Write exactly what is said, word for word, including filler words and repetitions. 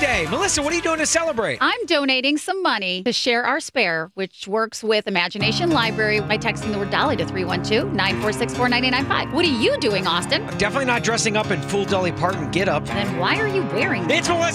Day. Melissa, what are you doing to celebrate? I'm donating some money to Share Our Spare, which works with Imagination Library by texting the word Dolly to three one two, nine four six, four nine nine five. What are you doing, Austin? I'm definitely not dressing up in full Dolly Parton get-up. Then why are you wearing that? It's Melissa.